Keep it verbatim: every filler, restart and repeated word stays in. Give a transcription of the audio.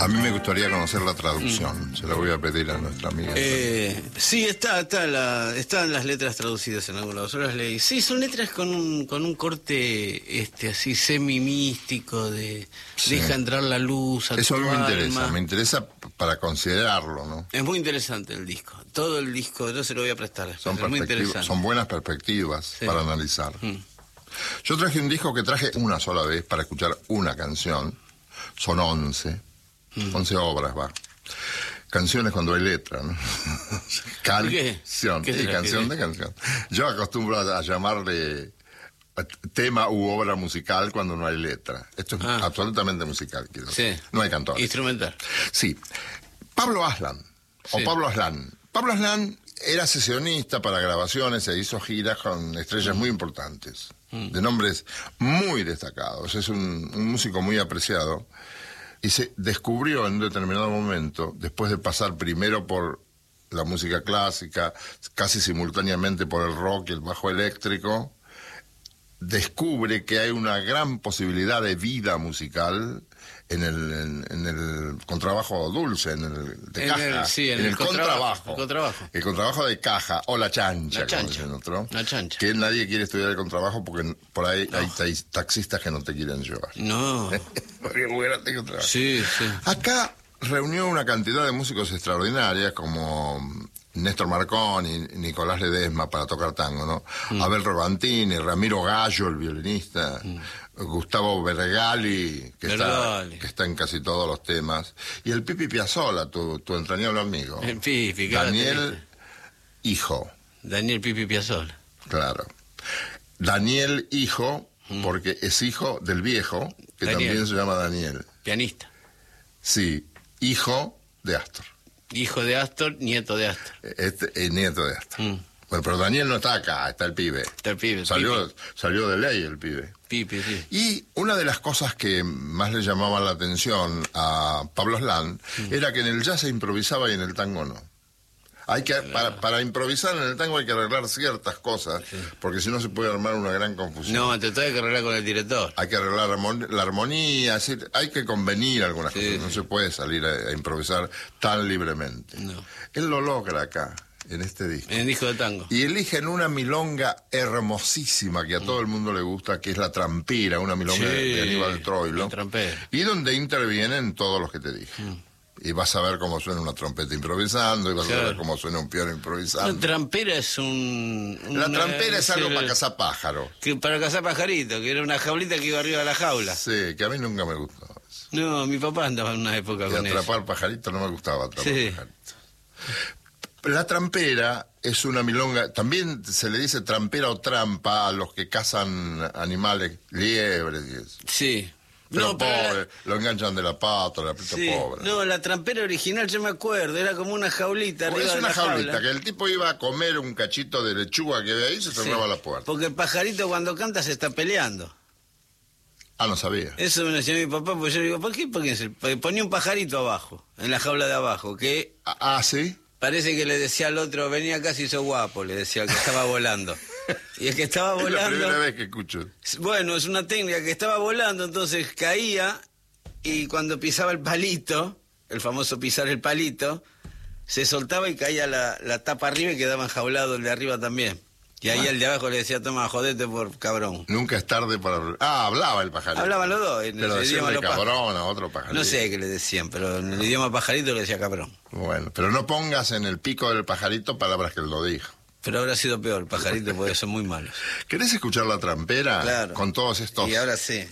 A mí me gustaría conocer la traducción. Mm. Se la voy a pedir a nuestra amiga. Eh, sí, está, está la, están las letras traducidas en algún lado. Yo las leí. Sí, son letras con un, con un corte este, así semi-místico de sí. Deja entrar la luz a Eso tu a mí me alma. interesa. Me interesa para considerarlo, ¿no? Es muy interesante el disco. Todo el disco, yo se lo voy a prestar. Son, es muy interesante. Son buenas perspectivas sí. para analizar. Mm. Yo traje un disco que traje una sola vez para escuchar una canción. Son once. Mm. once obras, va. Canciones cuando hay letra, ¿no? Canción. ¿Qué? ¿Qué y canción ¿Qué? de canción. Yo acostumbro a, a llamarle tema u obra musical cuando no hay letra. Esto es ah. absolutamente musical, quiero decir. Sí. No hay cantores. Instrumental. Sí. Pablo Aslan, o sí. Pablo Aslan. Pablo Aslan era sesionista para grabaciones e hizo giras con estrellas mm. muy importantes, mm. de nombres muy destacados. Es un, un músico muy apreciado. Y se descubrió en un determinado momento, después de pasar primero por la música clásica, casi simultáneamente por el rock y el bajo eléctrico, descubre que hay una gran posibilidad de vida musical en el, en, en el contrabajo dulce, en el de en caja, el, sí, en, en el, el contrabajo, contrabajo, el contrabajo, el contrabajo de caja o la chancha, la chancha, como dicen otro, la chancha, que nadie quiere estudiar el contrabajo porque por ahí no. hay taxistas que no te quieren llevar. No. Porque tengo trabajo. Sí, sí. Acá reunió una cantidad de músicos extraordinarias como Néstor Marconi, Nicolás Ledesma para tocar tango, ¿no? Mm. Abel Robantini, Ramiro Gallo, el violinista, mm. Gustavo Vergali, que está, que está en casi todos los temas, y el Pipi Piazzolla, tu, tu entrañable amigo. El Pipi, Daniel Hijo. Daniel Pipi Piazzolla. Claro. Daniel Hijo, mm. porque es hijo del viejo, que Daniel. También se llama Daniel. Pianista. Sí, hijo de Astor. Hijo de Astor, nieto de Astor. Este es nieto de Astor. Mm. Bueno, pero Daniel no está acá, está el pibe. Está el pibe. Salió, pibe. salió de ley el pibe. Pipe, sí. Y una de las cosas que más le llamaban la atención a Pablo Aslan mm. era que en el jazz se improvisaba y en el tango no. Hay que, claro. para, para improvisar en el tango hay que arreglar ciertas cosas, sí. porque si no se puede armar una gran confusión. No, te hay que arreglar con el director. Hay que arreglar la armonía, es decir, hay que convenir algunas sí, cosas, sí. no se puede salir a, a improvisar tan libremente. No. Él lo logra acá, en este disco. En el disco de tango. Y eligen una milonga hermosísima que a todo el mundo le gusta, que es La Trampera, una milonga sí, de Aníbal Troilo. Y donde intervienen todos los que te dije. Mm. Y vas a ver cómo suena una trompeta improvisando, y vas claro. a ver cómo suena un piano improvisando. La trampera es un... Una, la trampera es, es algo el, para cazar pájaros. Que para cazar pajarito, que era una jaulita que iba arriba de la jaula. Sí, que a mí nunca me gustó eso. No, mi papá andaba en una época y con eso. atrapar pajarito no me gustaba atrapar sí. pajarito. La trampera es una milonga, también se le dice trampera o trampa a los que cazan animales, liebres y eso. Sí. Pero no, pobre, pero la... lo enganchan de la pata, la pata sí. pobre. No, la trampera original yo me acuerdo, era como una jaulita arriba es de una la jaulita, jaula. Que el tipo iba a comer un cachito de lechuga que ve ahí y se cerraba sí. la puerta. Porque el pajarito cuando canta se está peleando. Ah, no sabía. Eso me lo decía mi papá, pues yo digo, ¿por qué? Porque se ponía un pajarito abajo, en la jaula de abajo, que... Ah, ah ¿sí? Parece que le decía al otro, venía acá si sos guapo, le decía que estaba volando. Y es que estaba volando... Es la primera vez que escucho. Bueno, es una técnica que estaba volando, entonces caía... Y cuando pisaba el palito, el famoso pisar el palito, se soltaba y caía la, la tapa arriba y quedaba enjaulado el de arriba también. Y ahí ah. el de abajo le decía, toma, jodete por cabrón. Nunca es tarde para... Ah, hablaba el pajarito. Hablaban los dos. En pero el decían idioma cabrón a otro pajarito. No sé qué le decían, pero en el idioma pajarito le decía cabrón. Bueno, pero no pongas en el pico del pajarito palabras que él lo dijo. Pero habrá sido peor, el pajarito, porque son muy malos. ¿Querés escuchar La Trampera? Claro. Con todos estos... Y ahora sí.